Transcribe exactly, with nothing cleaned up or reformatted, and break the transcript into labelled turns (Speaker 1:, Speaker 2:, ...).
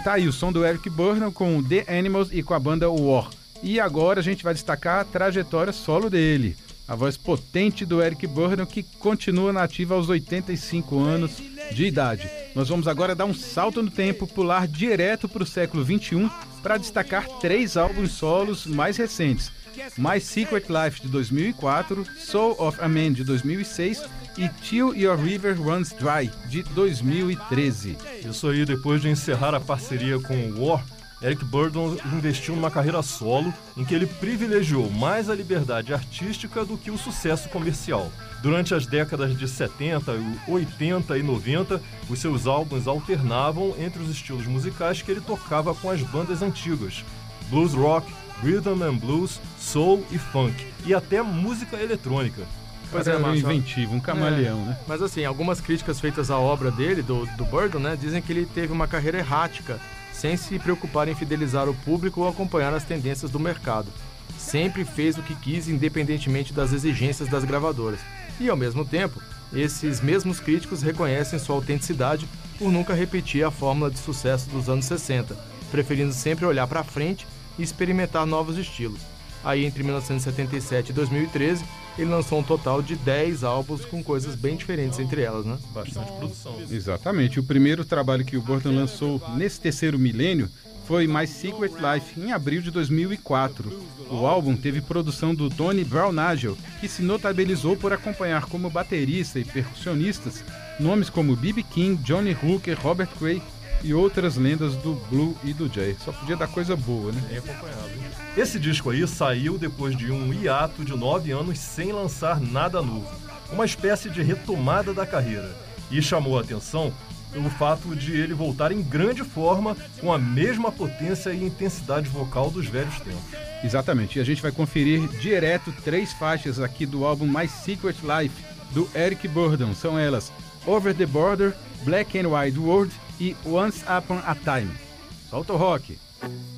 Speaker 1: Tá aí o som do Eric Burdon com The Animals e com a banda War. E agora a gente vai destacar a trajetória solo dele. A voz potente do Eric Burdon, que continua nativa aos oitenta e cinco anos de idade. Nós vamos agora dar um salto no tempo, pular direto para o século vinte e um para destacar três álbuns solos mais recentes. My Secret Life, de dois mil e quatro, Soul of a Man, de dois mil e seis e Till Your River Runs Dry, de dois mil e treze.
Speaker 2: Isso aí, depois de encerrar a parceria com o War, Eric Burdon investiu numa carreira solo em que ele privilegiou mais a liberdade artística do que o sucesso comercial. Durante as décadas de setenta, oitenta e noventa, os seus álbuns alternavam entre os estilos musicais que ele tocava com as bandas antigas: blues rock, rhythm and blues, soul e funk, e até música eletrônica.
Speaker 1: Pois é, um inventivo, um camaleão, é, né?
Speaker 3: Mas assim, algumas críticas feitas à obra dele, do, do Burdon, né, dizem que ele teve uma carreira errática, sem se preocupar em fidelizar o público ou acompanhar as tendências do mercado. Sempre fez o que quis, independentemente das exigências das gravadoras. E, ao mesmo tempo, esses mesmos críticos reconhecem sua autenticidade por nunca repetir a fórmula de sucesso dos anos sessenta, preferindo sempre olhar para frente e experimentar novos estilos. Aí, entre mil novecentos e setenta e sete e dois mil e treze, ele lançou um total de dez álbuns com coisas bem diferentes entre elas, né?
Speaker 2: Bastante produção.
Speaker 1: Exatamente. O primeiro trabalho que o Burdon lançou nesse terceiro milênio foi My Secret Life, em abril de dois mil e quatro. O álbum teve produção do Tony Brownagel, que se notabilizou por acompanhar como baterista e percussionistas nomes como B B King, Johnny Hooker, Robert Cray e outras lendas do blues e do jazz. Só podia dar coisa boa, né?
Speaker 2: Bem acompanhado. Esse disco aí saiu depois de um hiato de nove anos sem lançar nada novo. Uma espécie de retomada da carreira. E chamou a atenção pelo fato de ele voltar em grande forma, com a mesma potência e intensidade vocal dos velhos tempos.
Speaker 1: Exatamente. E a gente vai conferir direto três faixas aqui do álbum My Secret Life, do Eric Burdon. São elas Over the Border, Black and White World e Once Upon a Time. Solta o rock!